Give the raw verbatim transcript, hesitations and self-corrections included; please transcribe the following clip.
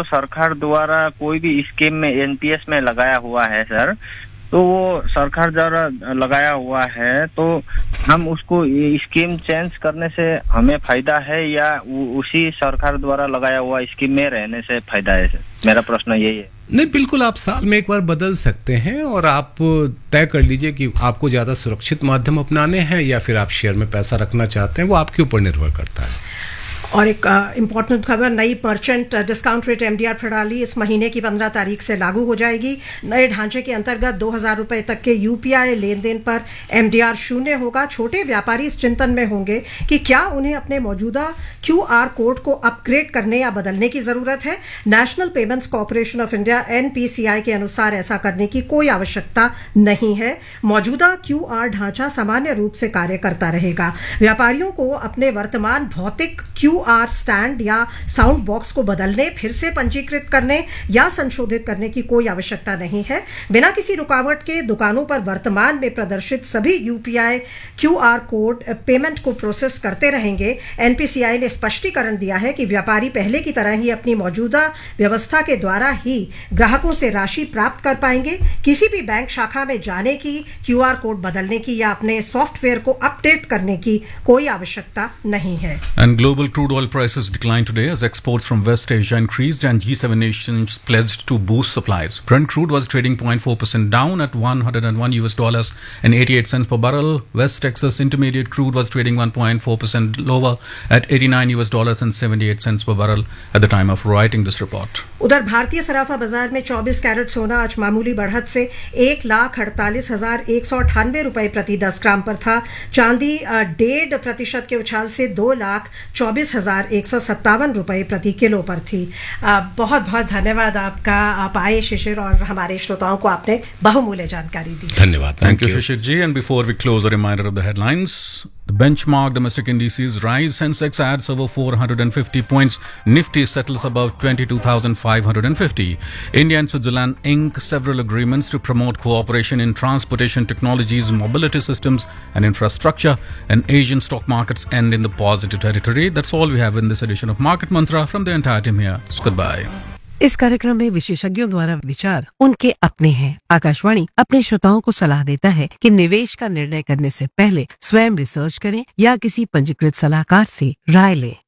सरकार द्वारा कोई भी स्कीम में एनपीएस में लगाया हुआ है सर, तो वो सरकार द्वारा लगाया हुआ है, तो हम उसको स्कीम चेंज करने से हमें फायदा है या उसी सरकार द्वारा लगाया हुआ स्कीम में रहने से फायदा है सर? मेरा प्रश्न यही है। नहीं, बिल्कुल आप साल में एक बार बदल सकते हैं और आप तय कर लीजिए कि आपको ज़्यादा सुरक्षित माध्यम अपनाने हैं या फिर आप शेयर में पैसा रखना चाहते हैं, वो आपके ऊपर निर्भर करता है। और एक इम्पॉर्टेंट uh, खबर, नई मर्चेंट डिस्काउंट रेट एमडीआर प्रणाली इस महीने की पंद्रह तारीख से लागू हो जाएगी। नए ढांचे के अंतर्गत दो हजार रुपए तक के यूपीआई लेन देन पर एमडीआर शून्य होगा। छोटे व्यापारी इस चिंतन में होंगे कि क्या उन्हें अपने मौजूदा क्यूआर कोड को अपग्रेड करने या बदलने की जरूरत है। National payments corporation of India NPCI के अनुसार ऐसा करने की कोई आवश्यकता नहीं है। मौजूदा क्यूआर ढांचा सामान्य रूप से कार्य करता रहेगा। व्यापारियों को अपने वर्तमान भौतिक क्यू आर स्टैंड या साउंड बॉक्स को बदलने, फिर से पंजीकृत करने या संशोधित करने की कोई आवश्यकता नहीं है। बिना किसी रुकावट के दुकानों पर वर्तमान में प्रदर्शित सभी यूपीआई क्यूआर कोड पेमेंट को प्रोसेस करते रहेंगे। एनपीसीआई ने स्पष्टीकरण दिया है कि व्यापारी पहले की तरह ही अपनी मौजूदा व्यवस्था के द्वारा ही ग्राहकों से राशि प्राप्त कर पाएंगे। किसी भी बैंक शाखा में जाने की, क्यूआर कोड बदलने की या अपने सॉफ्टवेयर को अपडेट करने की कोई आवश्यकता नहीं है। And global crude oil prices declined today as exports from West Asia increased and G seven nations pledged to boost supplies. Brent crude was trading zero point four percent down at one hundred one U S dollars and eighty-eight cents per barrel. West Texas Intermediate crude was trading one point four percent lower at eighty-nine U S dollars and seventy-eight cents per barrel at the time of writing this report. उधर भारतीय सराफा बाजार में चौबीस carat सोना आज मामूली बढ़त से एक लाख अड़तालीस हजार एक सौ अट्ठानवे रुपए प्रति दस ग्राम पर था। चांदी डेढ़ प्रतिशत के उछाल से दो लाख चौबीस हजार एक सौ सत्तावन रुपए प्रति किलो पर थी। आ, बहुत बहुत धन्यवाद आपका, आप आए शिशिर और हमारे श्रोताओं को आपने बहुमूल्य जानकारी दी। धन्यवाद। Thank you, Shishir ji. And before we close, a reminder of the headlines. The benchmark domestic indices rise. Sensex adds over four hundred fifty points. Nifty settles above twenty-two thousand five hundred fifty. India and Switzerland ink several agreements to promote cooperation in transportation technologies, mobility systems and infrastructure. And Asian stock markets end in the positive territory. That's all we have in this edition of Market Mantra. From the entire team here, goodbye. इस कार्यक्रम में विशेषज्ञों द्वारा विचार उनके अपने हैं। आकाशवाणी अपने श्रोताओं को सलाह देता है कि निवेश का निर्णय करने से पहले स्वयं रिसर्च करें या किसी पंजीकृत सलाहकार से राय लें।